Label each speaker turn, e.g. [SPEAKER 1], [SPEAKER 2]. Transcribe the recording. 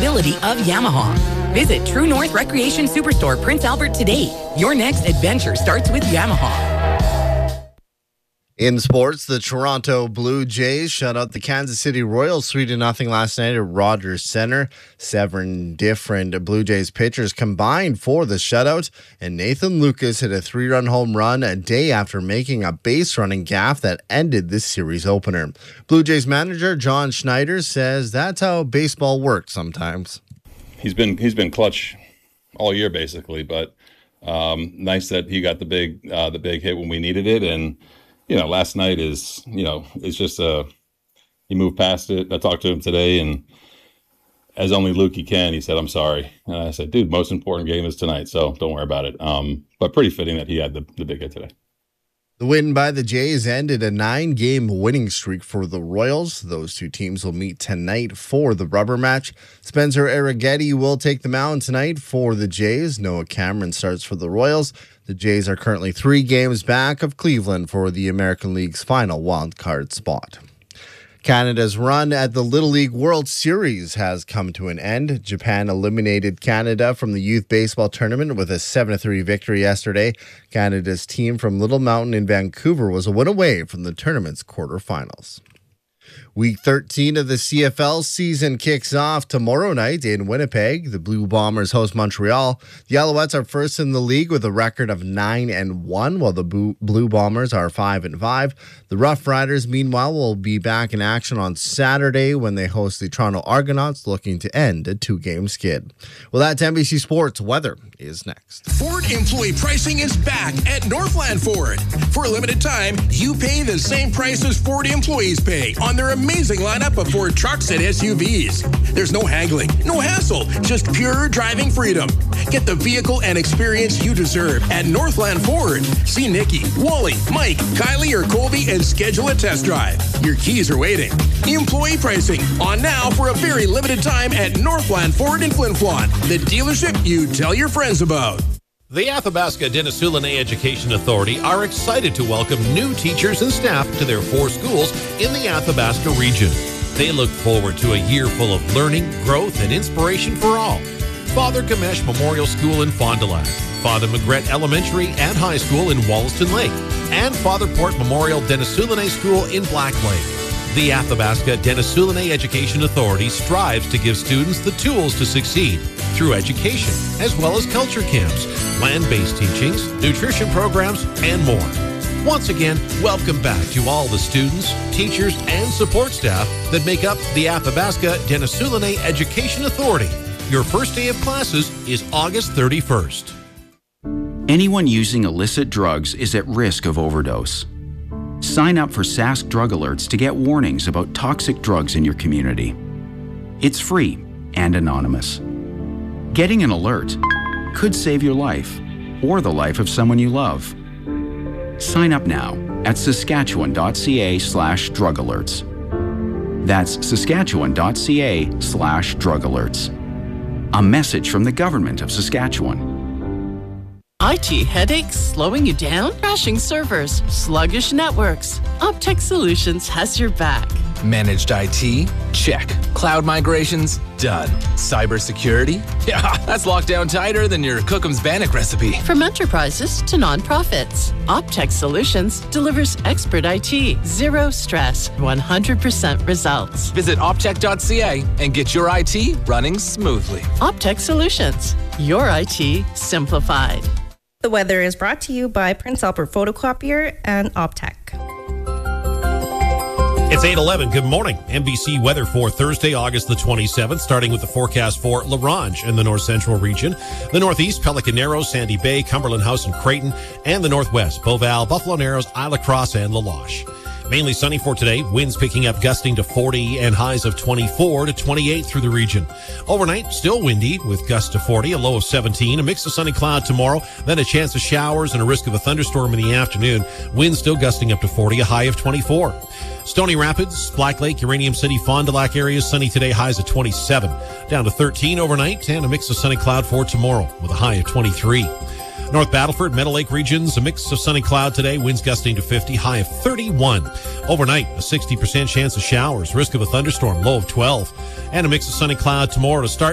[SPEAKER 1] reliability of Yamaha. Visit True North Recreation Superstore, Prince Albert today. Your next adventure starts with Yamaha.
[SPEAKER 2] In sports, the Toronto Blue Jays shut out the Kansas City Royals 3-0 last night at Rogers Center. 7 different Blue Jays pitchers combined for the shutout, and Nathan Lucas hit a 3-run home run a day after making a base-running gaffe that ended the series opener. Blue Jays manager John Schneider says that's how baseball works sometimes.
[SPEAKER 3] He's been clutch all year basically, but nice that he got the big hit when we needed it. And last night it's just he moved past it. I talked to him today, and as only Lukey can, he said, "I'm sorry." And I said, "Dude, most important game is tonight, so don't worry about it." But pretty fitting that he had the big hit today.
[SPEAKER 2] The win by the Jays ended a 9-game winning streak for the Royals. Those two teams will meet tonight for the rubber match. Spencer Arrighetti will take the mound tonight for the Jays. Noah Cameron starts for the Royals. The Jays are currently 3 games back of Cleveland for the American League's final wildcard spot. Canada's run at the Little League World Series has come to an end. Japan eliminated Canada from the youth baseball tournament with a 7-3 victory yesterday. Canada's team from Little Mountain in Vancouver was a win away from the tournament's quarterfinals. Week 13 of the CFL season kicks off tomorrow night in Winnipeg. The Blue Bombers host Montreal. The Alouettes are first in the league with a record of 9-1, while the Blue Bombers are 5-5. The Rough Riders, meanwhile, will be back in action on Saturday when they host the Toronto Argonauts, looking to end a 2-game skid. Well, that's NBC Sports. Weather is next.
[SPEAKER 4] Ford employee pricing is back at Northland Ford. For a limited time, you pay the same price as Ford employees pay on their amazing lineup of Ford trucks and SUVs. There's no haggling, no hassle, just pure driving freedom. Get the vehicle and experience you deserve at Northland Ford. See Nikki, Wally, Mike, Kylie, or Colby and schedule a test drive. Your keys are waiting. Employee pricing on now for a very limited time at Northland Ford in Flin Flon, the dealership you tell your friends about.
[SPEAKER 5] The Athabasca Denisoulin Education Authority are excited to welcome new teachers and staff to their 4 schools in the Athabasca region. They look forward to a year full of learning, growth, and inspiration for all. Father Gamesh Memorial School in Fond du Lac, Father Magret Elementary and High School in Wollaston Lake, and Father Port Memorial Denisoulin School in Black Lake. The Athabasca Denisoulin Education Authority strives to give students the tools to succeed through education, as well as culture camps, land-based teachings, nutrition programs, and more. Once again, welcome back to all the students, teachers, and support staff that make up the Athabasca Denisoulin Education Authority. Your first day of classes is August 31st.
[SPEAKER 6] Anyone using illicit drugs is at risk of overdose. Sign up for Sask Drug Alerts to get warnings about toxic drugs in your community. It's free and anonymous. Getting an alert could save your life or the life of someone you love. Sign up now at saskatchewan.ca/drug alerts. That's saskatchewan.ca/drug alerts. A message from the Government of Saskatchewan.
[SPEAKER 7] IT headaches slowing you down? Crashing servers, sluggish networks. Optech Solutions has your back.
[SPEAKER 8] Managed IT? Check. Cloud migrations? Done. Cybersecurity? Yeah, that's locked down tighter than your Cookham's Bannock recipe.
[SPEAKER 7] From enterprises to nonprofits, Optech Solutions delivers expert IT, zero stress, 100% results.
[SPEAKER 8] Visit optech.ca and get your IT running smoothly.
[SPEAKER 7] Optech Solutions, your IT simplified.
[SPEAKER 9] The weather is brought to you by Prince Albert Photocopier and Optech.
[SPEAKER 5] It's 8:11. Good morning. NBC weather for Thursday, August the 27th, starting with the forecast for La Ronge in the north central region, the northeast, Pelican Narrows, Sandy Bay, Cumberland House and Creighton, and the northwest, Beauval, Buffalo Narrows, Isla Crosse, and La Loche. Mainly sunny for today, winds picking up gusting to 40 and highs of 24 to 28 through the region. Overnight, still windy with gusts to 40, a low of 17, a mix of sunny cloud tomorrow, then a chance of showers and a risk of a thunderstorm in the afternoon. Winds still gusting up to 40, a high of 24. Stony Rapids, Black Lake, Uranium City, Fond du Lac areas, sunny today, highs of 27. Down to 13 overnight, and a mix of sunny cloud for tomorrow with a high of 23. North Battleford, Meadow Lake regions, a mix of sunny cloud today, winds gusting to 50, high of 31. Overnight, a 60% chance of showers, risk of a thunderstorm, low of 12. And a mix of sunny cloud tomorrow to start.